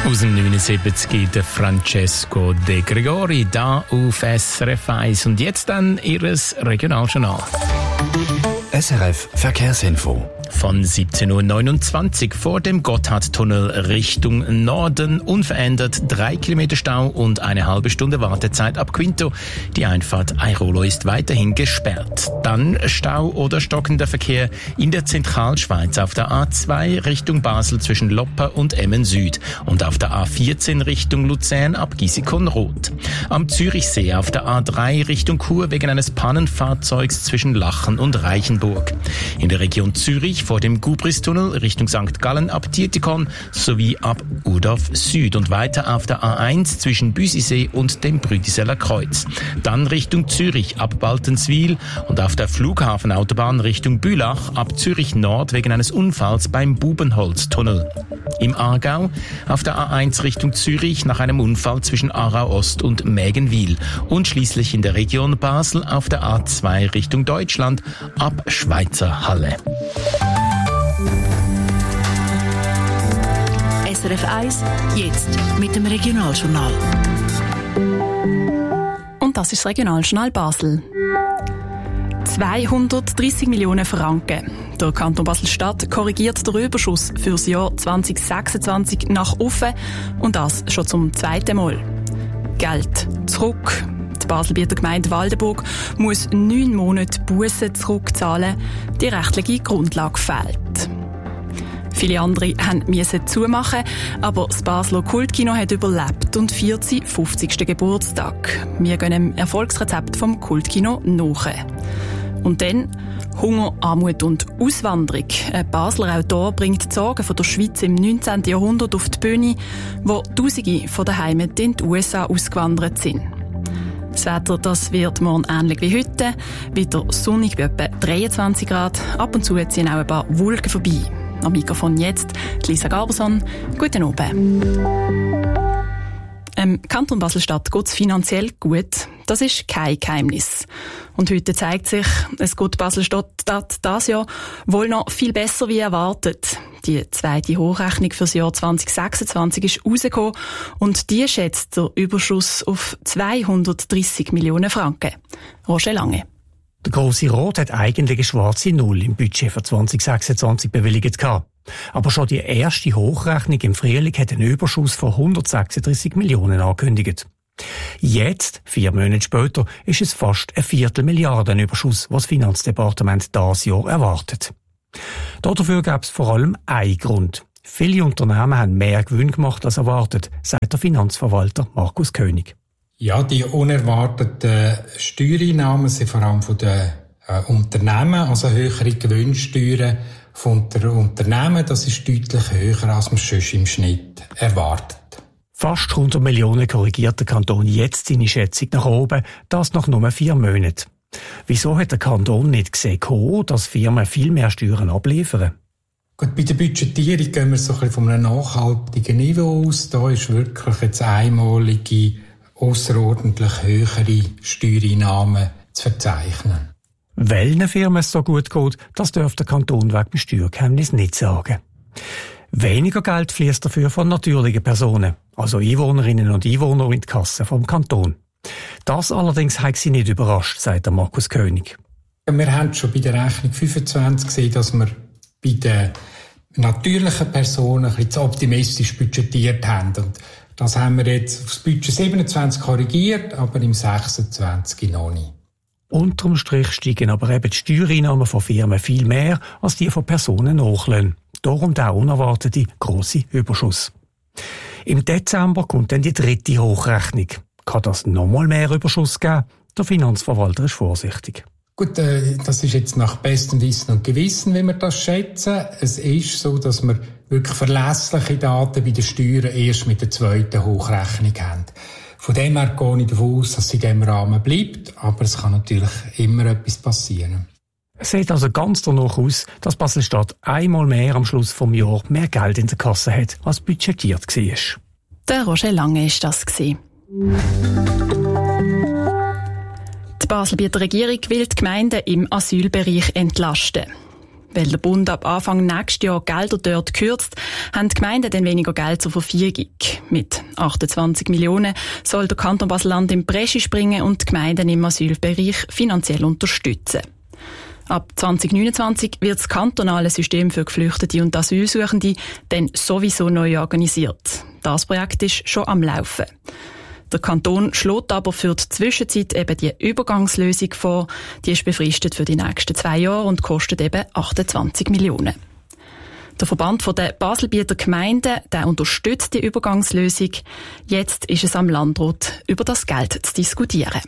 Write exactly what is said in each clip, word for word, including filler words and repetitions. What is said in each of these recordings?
Aus dem neunundsiebzig der Francesco De Gregori, da auf S R F eins. Und jetzt dann Ihres Regionaljournal. S R F Verkehrsinfo. Von siebzehn Uhr neunundzwanzig vor dem Gotthardtunnel Richtung Norden unverändert drei Kilometer Stau und eine halbe Stunde Wartezeit ab Quinto. Die Einfahrt Airolo ist weiterhin gesperrt. Dann Stau oder stockender Verkehr in der Zentralschweiz auf der A zwei Richtung Basel zwischen Loppa und Emmen Süd und auf der A vierzehn Richtung Luzern ab Gisikon-Roth. Am Zürichsee auf der A drei Richtung Chur wegen eines Pannenfahrzeugs zwischen Lachen und Reichenburg. In der Region Zürich vor dem Gubristunnel Richtung Sankt Gallen ab Dietikon sowie ab Udorf Süd und weiter auf der A eins zwischen Büsisee und dem Brüdiseller Kreuz. Dann Richtung Zürich ab Baltenswil und auf der Flughafenautobahn Richtung Bülach ab Zürich Nord wegen eines Unfalls beim Bubenholztunnel. Im Aargau auf der A eins Richtung Zürich nach einem Unfall zwischen Aarau Ost und Mägenwil und schließlich in der Region Basel auf der A zwei Richtung Deutschland ab Schweizer Halle. S R F eins, jetzt mit dem Regionaljournal. Und das ist das Regionaljournal Basel. zweihundertdreissig Millionen Franken. Der Kanton Basel-Stadt korrigiert den Überschuss für das Jahr zwanzig sechsundzwanzig nach oben und das schon zum zweiten Mal. Geld zurück. Die Baselbieter Gemeinde Waldenburg muss neun Monate Bussen zurückzahlen. Die rechtliche Grundlage fehlt. Viele andere mussten zumachen, aber das Basler Kultkino hat überlebt und feiert seinen fünfzigsten Geburtstag. Wir gehen dem Erfolgsrezept vom Kultkino nach. Und dann Hunger, Armut und Auswanderung. Ein Basler Autor bringt die Sorgen von der Schweiz im neunzehnten Jahrhundert auf die Bühne, wo Tausende von den Heimat in die U S A ausgewandert sind. Das Wetter, das wird morgen ähnlich wie heute. Wieder sonnig bei etwa dreiundzwanzig Grad. Ab und zu ziehen auch ein paar Wolken vorbei. Am Mikrofon jetzt Lisa Gaberson. Guten Abend. Im Kanton Basel-Stadt geht es finanziell gut. Das ist kein Geheimnis. Und heute zeigt sich, es geht Basel-Stadt dieses Jahr wohl noch viel besser wie erwartet. Die zweite Hochrechnung für das Jahr zwanzig sechsundzwanzig ist rausgekommen und die schätzt der Überschuss auf zweihundertdreissig Millionen Franken. Roger Lange. Der Grosse Rat hat eigentlich eine schwarze Null im Budget für zwanzig sechsundzwanzig bewilligt gehabt. Aber schon die erste Hochrechnung im Frühling hat einen Überschuss von hundertsechsunddreissig Millionen angekündigt. Jetzt, vier Monate später, ist es fast ein Viertelmilliarden Überschuss, was das Finanzdepartement dieses Jahr erwartet. Dafür gab es vor allem einen Grund. Viele Unternehmen haben mehr Gewinn gemacht als erwartet, sagt der Finanzverwalter Markus König. Ja, die unerwarteten Steuereinnahmen sind vor allem von den äh, Unternehmen, also höhere Gewinnsteuern von der Unternehmen, das ist deutlich höher, als man schon im Schnitt erwartet. Fast hundert Millionen korrigiert der Kanton jetzt seine Schätzung nach oben, das nach nur vier Monaten. Wieso hat der Kanton nicht gesehen, dass Firmen viel mehr Steuern abliefern? Gut, bei der Budgetierung gehen wir so ein bisschen von einem nachhaltigen Niveau aus. Da ist wirklich jetzt einmalige, ausserordentlich höhere Steuereinnahmen zu verzeichnen. Welchen Firmen es so gut geht, das dürfte der Kanton wegen dem Steuergeheimnis nicht sagen. Weniger Geld fließt dafür von natürlichen Personen, also Einwohnerinnen und Einwohner in die Kasse vom Kanton. Das allerdings hat sie nicht überrascht, sagt der Markus König. Wir haben schon bei der Rechnung fünfundzwanzig gesehen, dass wir bei den natürlichen Personen ein bisschen zu optimistisch budgetiert haben. Und das haben wir jetzt aufs Budget siebenundzwanzig korrigiert, aber im sechsundzwanzig noch nicht. Unterm Strich steigen aber eben die Steuereinnahmen von Firmen viel mehr als die von Personen nachlöhnen. Darum der unerwartete grosse Überschuss. Im Dezember kommt dann die dritte Hochrechnung. Kann das nochmal mehr Überschuss geben? Der Finanzverwalter ist vorsichtig. Gut, äh, das ist jetzt nach bestem Wissen und Gewissen, wie wir das schätzen. Es ist so, dass wir wirklich verlässliche Daten bei den Steuern erst mit der zweiten Hochrechnung haben. Von dem her gehe ich davon aus, dass sie in diesem Rahmen bleibt, aber es kann natürlich immer etwas passieren. Es sieht also ganz danach aus, dass Basel-Stadt einmal mehr am Schluss des Jahres mehr Geld in der Kasse hat, als budgetiert war. Der Roger Lange war das. Die Baselbieter Regierung will die Gemeinden im Asylbereich entlasten. Weil der Bund ab Anfang nächstes Jahr Gelder dort kürzt, haben die Gemeinden dann weniger Geld zur Verfügung. Mit achtundzwanzig Millionen soll der Kanton Basel-Land in die Bresche springen und die Gemeinden im Asylbereich finanziell unterstützen. Ab zwanzig neunundzwanzig wird das kantonale System für Geflüchtete und Asylsuchende dann sowieso neu organisiert. Das Projekt ist schon am Laufen. Der Kanton schlägt aber für die Zwischenzeit eben die Übergangslösung vor. Die ist befristet für die nächsten zwei Jahre und kostet eben achtundzwanzig Millionen. Der Verband der Baselbieter Gemeinden, der unterstützt die Übergangslösung. Jetzt ist es am Landrat, über das Geld zu diskutieren.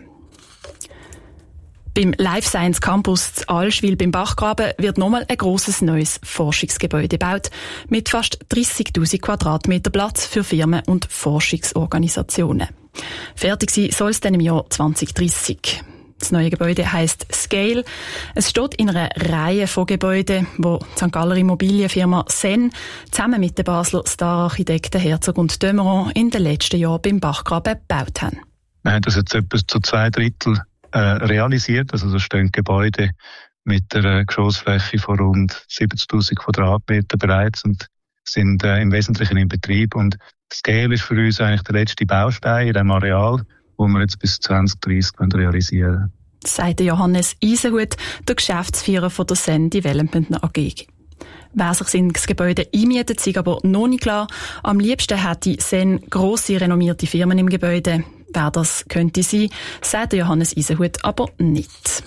Beim Life Science Campus zu Allschwil beim Bachgraben wird nochmal ein grosses neues Forschungsgebäude gebaut, mit fast dreissigtausend Quadratmeter Platz für Firmen und Forschungsorganisationen. Fertig sein soll es dann im Jahr zwanzig dreissig. Das neue Gebäude heisst Scale. Es steht in einer Reihe von Gebäuden, die die Sankt Galler Immobilienfirma Sen zusammen mit den Basler Star-Architekten Herzog und de Meuron in den letzten Jahren beim Bachgraben gebaut haben. Wir haben das jetzt etwa zu zwei Drittel äh, realisiert. Also da stehen Gebäude mit einer Geschossfläche von rund siebzigtausend Quadratmeter bereits und sind äh, im Wesentlichen in Betrieb. Und Scale ist für uns eigentlich der letzte Baustein in diesem Areal, wo wir jetzt bis zwanzig dreissig realisieren können. Das sagt Johannes Eisenhut, der Geschäftsführer von der Sen Development A G. Wer sich in das Gebäude einmietet, ist aber noch nicht klar. Am liebsten hätte Sen grosse, renommierte Firmen im Gebäude. Wer das könnte sein, sagt Johannes Eisenhut aber nicht.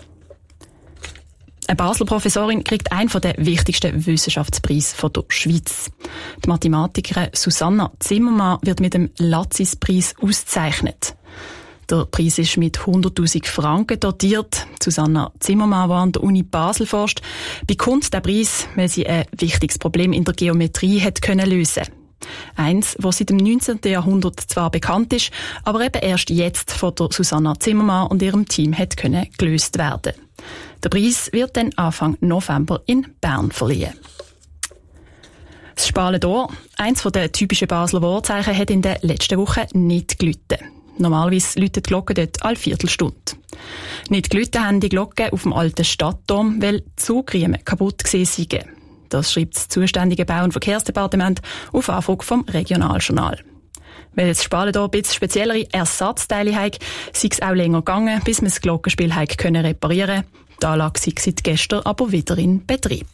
Eine Basler Professorin kriegt einen der wichtigsten Wissenschaftspreise der Schweiz. Die Mathematikerin Susanna Zimmermann wird mit dem Latzis-Preis ausgezeichnet. Der Preis ist mit hunderttausend Franken dotiert. Susanna Zimmermann, die an der Uni Basel forscht, bekommt den Preis, weil sie ein wichtiges Problem in der Geometrie hat können lösen. Eins, das seit dem neunzehnten Jahrhundert zwar bekannt ist, aber eben erst jetzt von der Susanna Zimmermann und ihrem Team hat können gelöst werden. Der Preis wird dann Anfang November in Bern verliehen. Das Spalen d'Or, eins der typischen Basler Wahrzeichen, hat in den letzten Wochen nicht geläutet. Normalerweise läutet die Glocke dort alle Viertelstunde. Nicht geläutet haben die Glocken auf dem alten Stadtturm, weil die Zugriemen kaputt gewesen seien. Das schreibt das zuständige Bau- und Verkehrsdepartement auf Anfrage vom Regionaljournal. Weil das Spalen d'Or ein bisschen speziellere Ersatzteile hat, sei es auch länger gegangen, bis man das Glockenspiel hat können reparieren. Die Anlage sei seit gestern aber wieder in Betrieb.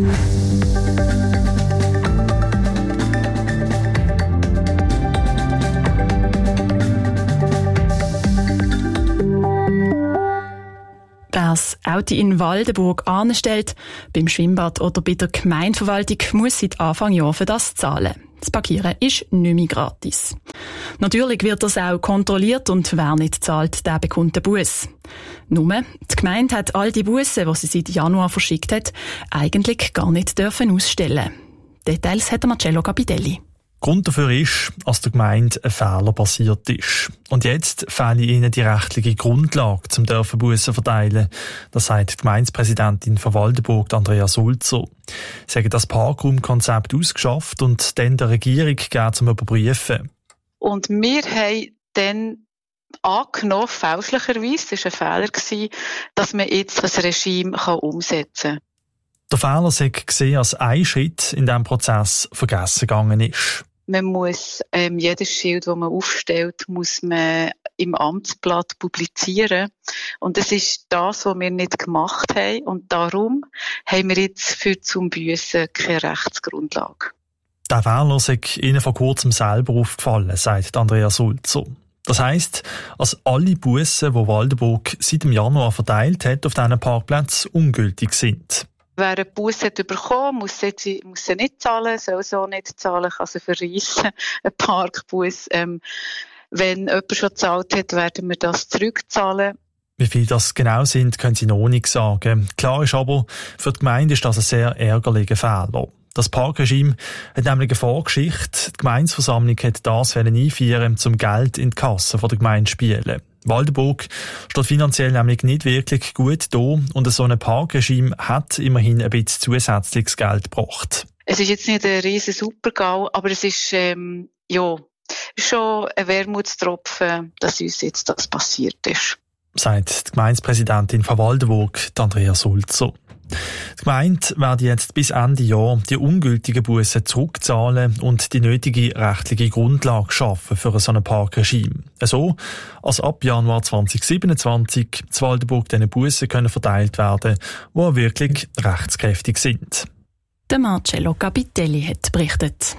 Wer das Auto in Waldenburg anstellt, beim Schwimmbad oder bei der Gemeindeverwaltung, muss seit Anfang Jahr für das zahlen. Das Parkieren ist nicht mehr gratis. Natürlich wird das auch kontrolliert und wer nicht zahlt, der bekommt den Buss. Nur, die Gemeinde hat all die Bussen, die sie seit Januar verschickt hat, eigentlich gar nicht dürfen ausstellen. Details hat Marcello Capitelli. Grund dafür ist, dass der Gemeinde ein Fehler passiert ist. Und jetzt fehle ihnen die rechtliche Grundlage, um Bussen verteilen. Das sagt die Gemeindepräsidentin von Waldenburg, Andrea Sulzer. Sie haben das Parkraumkonzept ausgeschafft und dann der Regierung gegeben, zum Überprüfen. Und wir haben dann angenommen, fälschlicherweise, das war ein Fehler, dass man jetzt das Regime umsetzen kann. Der Fehler sei gesehen als ein Schritt in diesem Prozess vergessen gegangen ist. Man muss ähm, jedes Schild, das man aufstellt, muss man im Amtsblatt publizieren. Und das ist das, was wir nicht gemacht haben. Und darum haben wir jetzt für zum Büssen keine Rechtsgrundlage. Der Fehler sei Ihnen vor kurzem selber aufgefallen, sagt Andrea Sulzer. Das heisst, dass alle Bussen, die Waldenburg seit dem Januar verteilt hat, auf diesen Parkplätzen ungültig sind. Wer einen Bus hat bekommen, muss sie, muss sie nicht zahlen, soll so nicht zahlen, kann sie verreissen, einen Parkbus. Ähm, wenn jemand schon gezahlt hat, werden wir das zurückzahlen. Wie viel das genau sind, können Sie noch nicht sagen. Klar ist aber, für die Gemeinde ist das ein sehr ärgerlicher Fehler. Das Parkregime hat nämlich eine Vorgeschichte. Die Gemeindeversammlung hat das einführen, um Geld in die Kasse der Gemeinde zu spielen. Waldenburg steht finanziell nämlich nicht wirklich gut da und so ein Parkregime hat immerhin ein bisschen zusätzliches Geld gebracht. Es ist jetzt nicht ein riesen Super-GAU, aber es ist ähm, ja schon ein Wermutstropfen, dass uns jetzt das passiert ist. sagt die Gemeindepräsidentin von Waldenburg, Andrea Sulzer. Die Gemeinde werde jetzt bis Ende Jahr die ungültigen Bussen zurückzahlen und die nötige rechtliche Grundlage schaffen für so ein Parkregime. So, als ab Januar zwanzig siebenundzwanzig zu Waldenburg diese Bussen können verteilt werden, die auch wirklich rechtskräftig sind. Der Marcello Capitelli hat berichtet.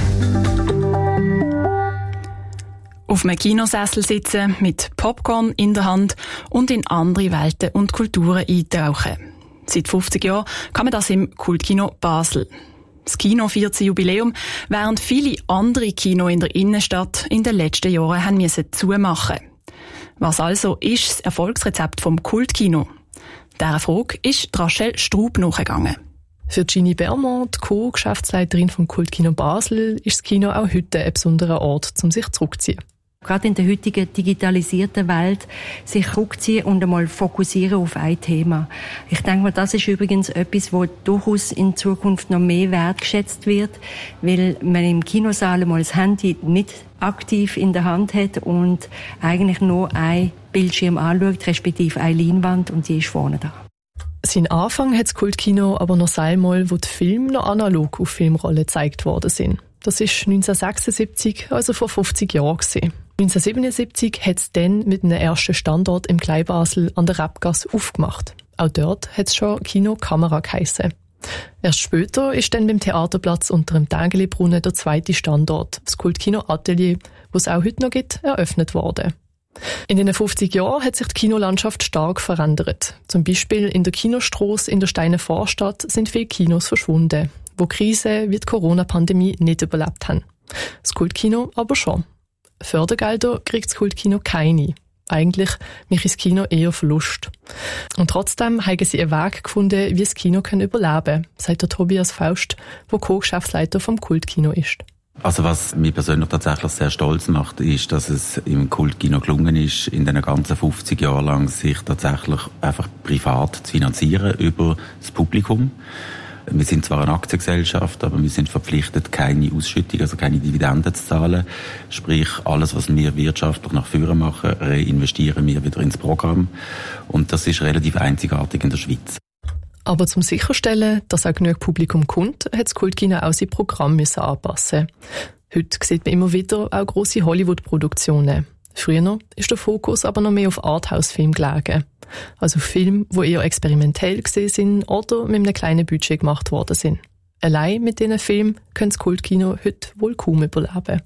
Auf einem Kinosessel sitzen, mit Popcorn in der Hand und in andere Welten und Kulturen eintauchen. Seit fünfzig Jahren kann man das im Kultkino Basel. Das Kino feiert sein Jubiläum, während viele andere Kino in der Innenstadt in den letzten Jahren haben müssen zumachen. Was also ist das Erfolgsrezept vom Kultkino? Dieser Frage ist Rachel Straub nachgegangen. Für Ginny Bermond, Co-Geschäftsleiterin vom Kultkino Basel, ist das Kino auch heute ein besonderer Ort, um sich zurückzuziehen. Gerade in der heutigen digitalisierten Welt sich zurückziehen und einmal fokussieren auf ein Thema. Ich denke mal, das ist übrigens etwas, wo durchaus in Zukunft noch mehr wertgeschätzt wird, weil man im Kinosaal mal das Handy nicht aktiv in der Hand hat und eigentlich nur ein Bildschirm anschaut, respektive eine Leinwand, und die ist vorne da. Sein Anfang hat das Kultkino aber noch einmal, wo die Filme noch analog auf Filmrollen gezeigt worden sind. Das war neunzehnhundertsechsundsiebzig, also vor fünfzig Jahren. neunzehnhundertsiebenundsiebzig hat es dann mit einem ersten Standort im Kleinbasel an der Rebgasse aufgemacht. Auch dort hat es schon Kino Kamera geheissen. Erst später ist dann beim Theaterplatz unter dem Tängeli-Brunnen der zweite Standort, das Kultkino Atelier, wo es auch heute noch gibt, eröffnet worden. In den fünfzig Jahren hat sich die Kinolandschaft stark verändert. Zum Beispiel in der Kinostrasse in der Steiner Vorstadt sind viele Kinos verschwunden, wo Krisen wie die Corona-Pandemie nicht überlebt haben. Das Kultkino aber schon. Fördergelder kriegt das Kultkino keine. Eigentlich macht das Kino eher Verlust. Und trotzdem haben sie einen Weg gefunden, wie das Kino überleben kann, sagt der Tobias Faust, der Co-Geschäftsleiter vom Kultkino ist. Also was mich persönlich tatsächlich sehr stolz macht, ist, dass es im Kultkino gelungen ist, in den ganzen fünfzig Jahren lang sich tatsächlich einfach privat zu finanzieren über das Publikum. Wir sind zwar eine Aktiengesellschaft, aber wir sind verpflichtet, keine Ausschüttung, also keine Dividenden zu zahlen. Sprich, alles, was wir wirtschaftlich nach vorne machen, reinvestieren wir wieder ins Programm. Und das ist relativ einzigartig in der Schweiz. Aber zum sicherstellen, dass auch genug Publikum kommt, hat das Kultkino auch sein Programm müssen anpassen. Heute sieht man immer wieder auch grosse Hollywood-Produktionen. Früher ist der Fokus aber noch mehr auf Arthouse-Filme gelegen. Also Filme, die eher experimentell gesehen sind oder mit einem kleinen Budget gemacht worden sind. Allein mit diesen Filmen kann das Kultkino heute wohl kaum überleben.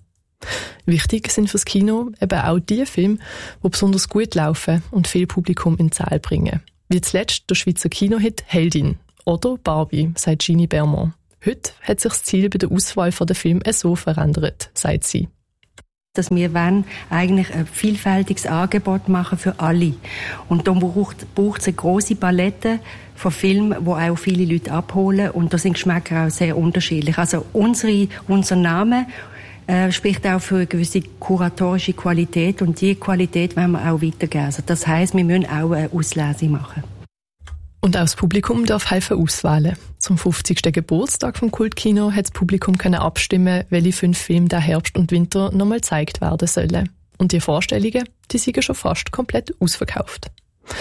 Wichtig sind fürs Kino eben auch die Filme, die besonders gut laufen und viel Publikum in die Saal bringen. Wie zuletzt der Schweizer Kinohit «Heldin» oder «Barbie», sagt Ginny Bermond. Heute hat sich das Ziel bei der Auswahl der Filme so verändert, sagt sie. Dass wir wollen eigentlich ein vielfältiges Angebot machen für alle. Und da braucht es eine grosse Palette von Filmen, die auch viele Leute abholen. Und da sind Geschmäcker auch sehr unterschiedlich. Also unsere, unser Name äh, spricht auch für eine gewisse kuratorische Qualität. Und diese Qualität wollen wir auch weitergeben. Also das heisst, wir müssen auch eine Auslese machen. Und auch das Publikum darf helfen auswählen. Zum fünfzigsten Geburtstag vom Kultkino hat das Publikum können abstimmen, welche fünf Filme der Herbst und Winter nochmal gezeigt werden sollen. Und die Vorstellungen, die sind schon fast komplett ausverkauft.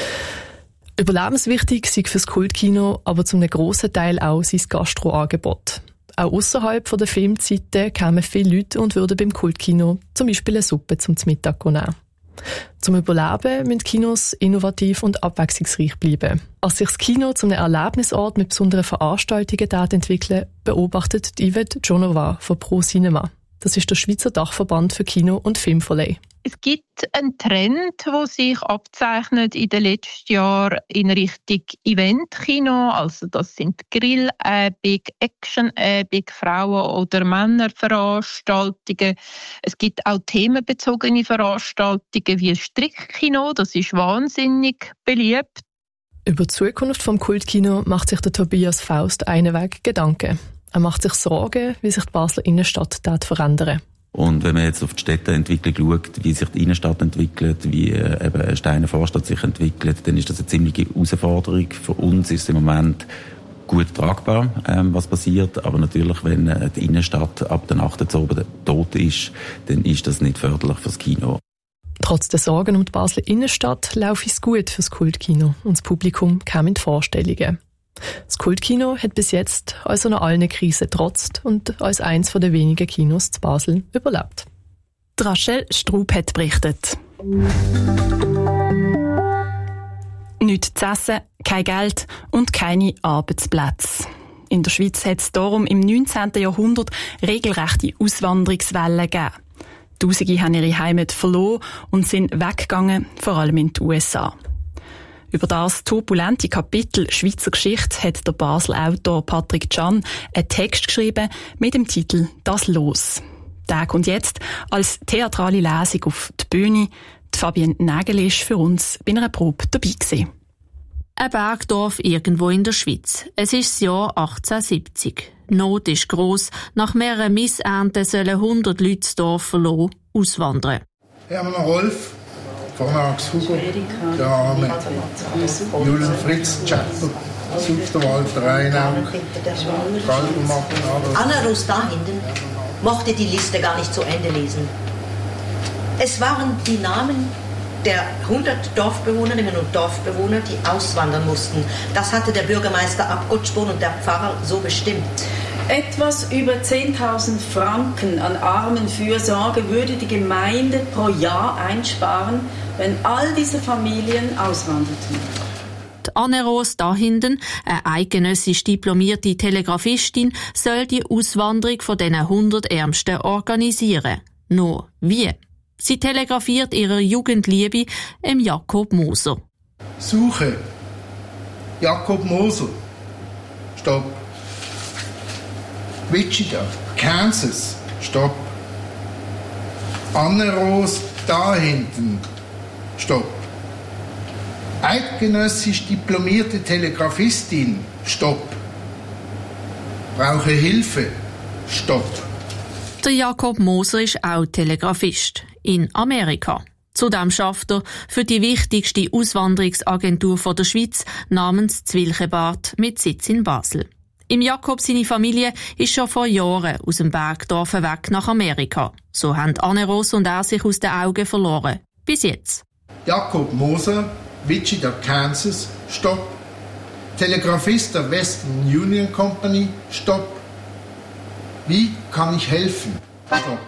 Überlebenswichtig sind für das Kultkino aber zum grossen Teil auch sein Gastroangebot. Auch außerhalb der Filmzeiten kamen viele Leute und würden beim Kultkino zum Beispiel eine Suppe zum Mittag nehmen. Zum Überleben müssen Kinos innovativ und abwechslungsreich bleiben. Als sich das Kino zu einem Erlebnisort mit besonderen Veranstaltungen entwickelt, beobachtet Yvette Jonova von Pro Cinema. Das ist der Schweizer Dachverband für Kino- und Filmverleih. Es gibt einen Trend, der sich abzeichnet in den letzten Jahren in Richtung Eventkino. Also das sind Grillabend, Actionabend, Frauen- oder Männerveranstaltungen. Es gibt auch themenbezogene Veranstaltungen wie Strickkino. Das ist wahnsinnig beliebt. Über die Zukunft vom Kultkino macht sich der Tobias Faust einen Weg Gedanken. Er macht sich Sorgen, wie sich die Basler Innenstadt verändern. Und wenn man jetzt auf die Städteentwicklung schaut, wie sich die Innenstadt entwickelt, wie äh, eben eine Steiner Vorstadt sich entwickelt, dann ist das eine ziemliche Herausforderung. Für uns ist es im Moment gut tragbar, ähm, was passiert. Aber natürlich, wenn äh, die Innenstadt ab der Nacht zu oben tot ist, dann ist das nicht förderlich fürs Kino. Trotz der Sorgen um die Basler Innenstadt laufe es gut fürs Kultkino und das Publikum kam in die Vorstellungen. Das Kultkino hat bis jetzt also noch allen Krisen getrotzt und als eins der wenigen Kinos zu Basel überlebt. Rachel Straub hat berichtet. Nichts zu essen, kein Geld und keine Arbeitsplätze. In der Schweiz hat es darum im neunzehnten Jahrhundert regelrechte Auswanderungswellen gegeben. Tausende haben ihre Heimat verloren und sind weggegangen, vor allem in die U S A. Über das turbulente Kapitel Schweizer Geschichte hat der Basler Autor Patrick Can einen Text geschrieben mit dem Titel «Das Los». Der kommt jetzt als theatrale Lesung auf die Bühne. Die Fabienne Nägel ist für uns bei einer Probe dabei gewesen. Ein Bergdorf irgendwo in der Schweiz. Es ist das Jahr achtzehnhundertsiebzig. Die Not ist gross. Nach mehreren Missernten sollen hundert Leute das Dorf verloren auswandern. Hermann Rolf, Vormax Hugo, der Arme, Julian Fritz, Chapel, Suchterwald, Rheinau, Galgenmatten, Anna Rose da hinten mochte die Liste gar nicht zu Ende lesen. Es waren die Namen der hundert Dorfbewohnerinnen und Dorfbewohner, die auswandern mussten. Das hatte der Bürgermeister Abgottspon und der Pfarrer so bestimmt. Etwas über zehntausend Franken an Armenfürsorge würde die Gemeinde pro Jahr einsparen, wenn all diese Familien auswanderten. Die Anne Rose da hinten, eine eidgenössisch diplomierte Telegrafistin, soll die Auswanderung von diesen hundert Ärmsten organisieren. Nur wie? Sie telegrafiert ihrer Jugendliebe im Jakob Moser. Suche. Jakob Moser. Stopp. Wichita. Kansas. Stopp. Anne Rose da hinten. Stopp. Eidgenössisch diplomierte Telegrafistin. Stopp. Brauche Hilfe. Stopp. Der Jakob Moser ist auch Telegrafist in Amerika. Zudem schafft er für die wichtigste Auswanderungsagentur von der Schweiz namens Zwilchebad mit Sitz in Basel. Im Jakob seine Familie ist schon vor Jahren aus dem Bergdorf weg nach Amerika. So haben Anne Rose und er sich aus den Augen verloren. Bis jetzt. Jakob Moser, Wichita, Kansas, Stopp. Telegrafist der Western Union Company, Stopp. Wie kann ich helfen? Stopp.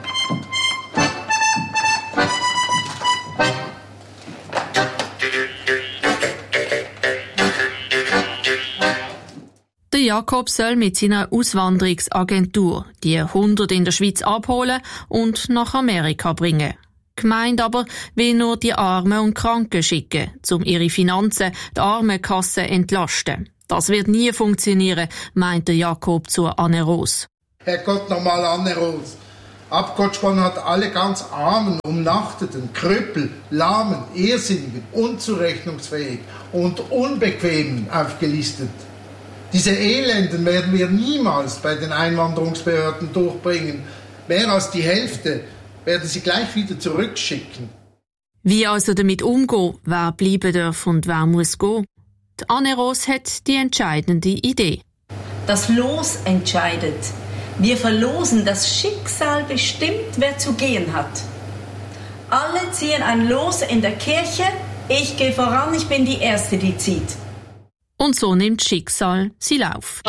Der Jakob soll mit seiner Auswanderungsagentur die hundert in der Schweiz abholen und nach Amerika bringen. Gemeint aber will nur die Armen und Kranken schicken, um ihre Finanzen, die Armenkasse entlasten. Das wird nie funktionieren, meint der Jakob zur Anne Rose. Herrgott, nochmal Anne Rose. Abgottspon hat alle ganz Armen, Umnachteten, Krüppel, Lahmen, Irrsinnigen, Unzurechnungsfähig und Unbequemen aufgelistet. Diese Elenden werden wir niemals bei den Einwanderungsbehörden durchbringen. Mehr als die Hälfte werden sie gleich wieder zurückschicken. Wie also damit umgehen, wer bleiben darf und wer muss gehen? Die Anne Rose hat die entscheidende Idee. Das Los entscheidet. Wir verlosen, das Schicksal bestimmt, wer zu gehen hat. Alle ziehen ein Los in der Kirche. Ich gehe voran, ich bin die Erste, die zieht. Und so nimmt Schicksal sie Lauf.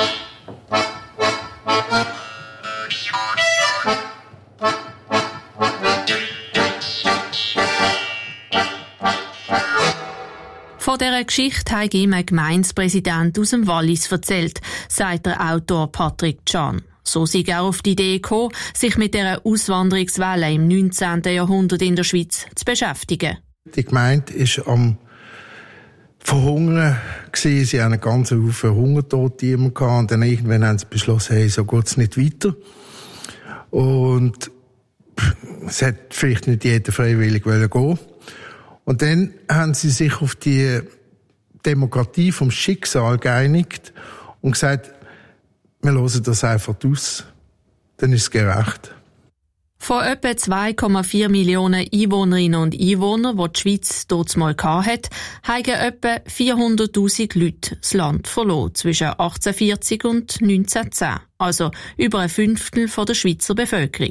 Von dieser Geschichte hat ihm ein Gemeindepräsident aus dem Wallis erzählt, sagt der Autor Patrick Can. So sei er auf die Idee gekommen, sich mit dieser Auswanderungswelle im neunzehnten Jahrhundert in der Schweiz zu beschäftigen. Die Gemeinde ist am Verhungern gewesen. Sie haben einen ganzen Haufen Hungertote immer gehabt. Und dann irgendwann haben sie beschlossen, hey, so geht's nicht weiter. Und es hat vielleicht nicht jeder freiwillig gehen. Und dann haben sie sich auf die Demokratie vom Schicksal geeinigt und gesagt, wir hören das einfach aus. Dann ist es gerecht. Von etwa zwei Komma vier Millionen Einwohnerinnen und Einwohnern, die die Schweiz dort mal hatte, haben etwa vierhunderttausend Leute das Land verloren zwischen achtzehnhundertvierzig und neunzehnhundertzehn, also über ein Fünftel von der Schweizer Bevölkerung.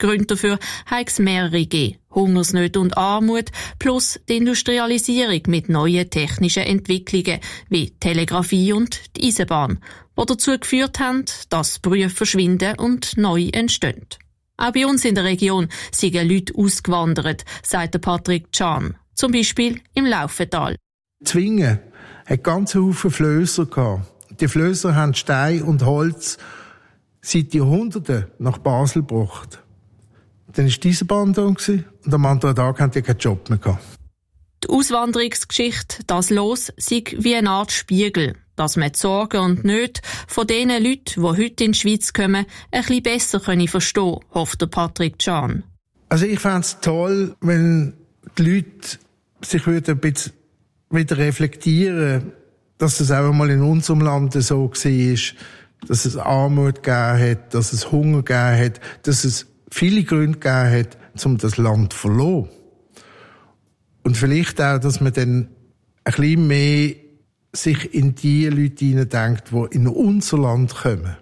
Gründe dafür hat es mehrere gegeben. Hungersnöte und Armut plus die Industrialisierung mit neuen technischen Entwicklungen wie Telegrafie und die Eisenbahn, die dazu geführt haben, dass Berufe verschwinden und neu entstehen. Auch bei uns in der Region sind Leute ausgewandert, sagt Patrick Can, zum Beispiel im Laufental. Zwingen hat ganz viele Flösser gehabt. Die Flösser haben Stein und Holz seit Jahrhunderten nach Basel gebracht. Dann war diese Bahn da und am anderen Tag hatten die keinen Job mehr gehabt. Die Auswanderungsgeschichte, das Los, sei wie eine Art Spiegel, dass man die Sorgen und Nöte von den Leuten, die heute in die Schweiz kommen, ein bisschen besser können verstehen, hofft der Patrick Can. Also ich fände es toll, wenn die Leute sich ein bisschen wieder reflektieren, dass es auch einmal in unserem Land so war, dass es Armut gegeben hat, dass es Hunger gegeben hat, dass es viele Gründe gegeben hat, um das Land zu verlassen. Und vielleicht auch, dass man dann ein bisschen mehr sich in die Leute hineindenkt, die in unser Land kommen.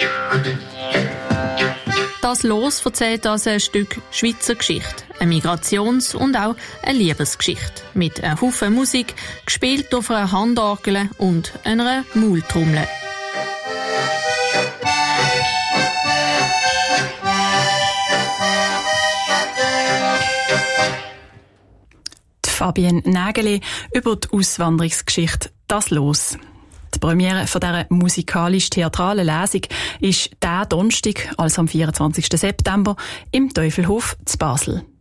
Das Los erzählt also ein Stück Schweizer Geschichte, eine Migrations- und auch eine Liebesgeschichte. Mit einem Haufen Musik, gespielt auf einer Handorgel und einer Maultrommel. Fabienne Nägeli über die Auswanderungsgeschichte «Das Los». Die Premiere von dieser musikalisch-theatralen Lesung ist diesen Donnerstag, also am vierundzwanzigsten September, im Teufelhof zu Basel.